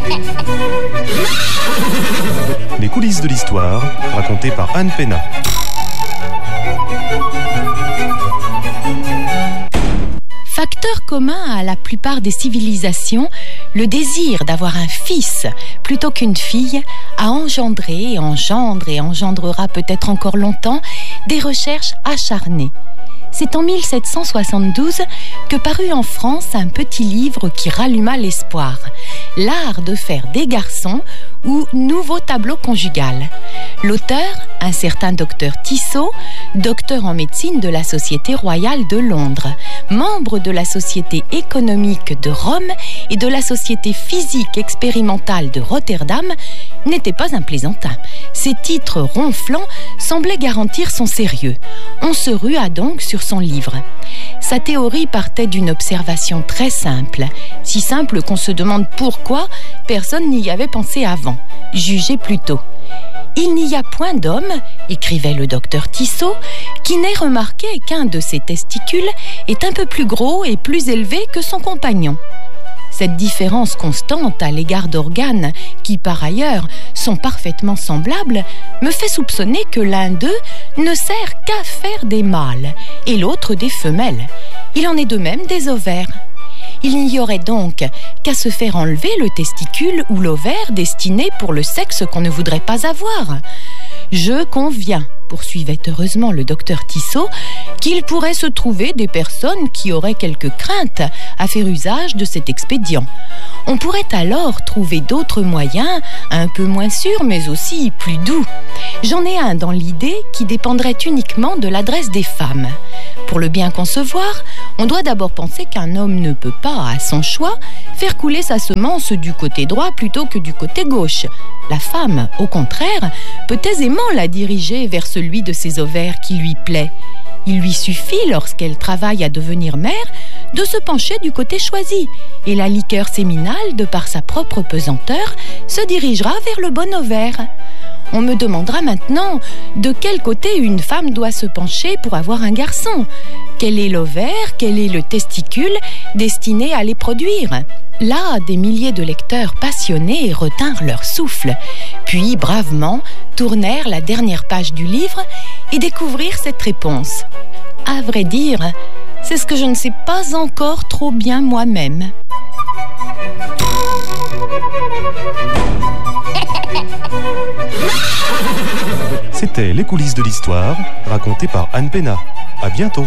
Les coulisses de l'histoire, racontées par Anne Pénat. Facteur commun à la plupart des civilisations, le désir d'avoir un fils plutôt qu'une fille a engendré, engendre et engendrera peut-être encore longtemps des recherches acharnées. C'est en 1772 que parut en France un petit livre qui ralluma l'espoir, L'art de faire des garçons ou Nouveau tableau conjugal. L'auteur, un certain docteur Tissot, docteur en médecine de la Société royale de Londres, membre de la Société économique de Rome et de la Société physique expérimentale de Rotterdam, n'était pas un plaisantin. Ses titres ronflants semblaient garantir son sérieux. On se rua donc sur son livre. Sa théorie partait d'une observation très simple, si simple qu'on se demande pourquoi personne n'y avait pensé avant. Jugez plutôt. Il n'y a point d'homme, écrivait le docteur Tissot, qui n'ait remarqué qu'un de ses testicules est un peu plus gros et plus élevé que son compagnon. Cette différence constante à l'égard d'organes qui, par ailleurs, sont parfaitement semblables, me fait soupçonner que l'un d'eux ne sert qu'à faire des mâles et l'autre des femelles. Il en est de même des ovaires. Il n'y aurait donc qu'à se faire enlever le testicule ou l'ovaire destiné pour le sexe qu'on ne voudrait pas avoir. Je conviens, poursuivait heureusement le docteur Tissot, qu'il pourrait se trouver des personnes qui auraient quelques craintes à faire usage de cet expédient. On pourrait alors trouver d'autres moyens, un peu moins sûrs mais aussi plus doux. J'en ai un dans l'idée qui dépendrait uniquement de l'adresse des femmes. Pour le bien concevoir, on doit d'abord penser qu'un homme ne peut pas, à son choix, faire couler sa semence du côté droit plutôt que du côté gauche. La femme, au contraire, peut aisément la diriger vers celui de ses ovaires qui lui plaît. Il lui suffit, lorsqu'elle travaille à devenir mère, de se pencher du côté choisi, et la liqueur séminale, de par sa propre pesanteur, se dirigera vers le bon ovaire. On me demandera maintenant de quel côté une femme doit se pencher pour avoir un garçon. Quel est l'ovaire, quel est le testicule destiné à les produire ? Là, des milliers de lecteurs passionnés retinrent leur souffle, puis bravement tournèrent la dernière page du livre et découvrirent cette réponse. À vrai dire, c'est ce que je ne sais pas encore trop bien moi-même. C'était Les coulisses de l'histoire, racontées par Anne Pénat. À bientôt.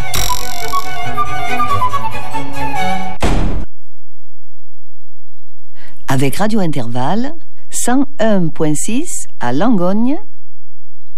Avec Radio Intervalle, 101.6 à Langogne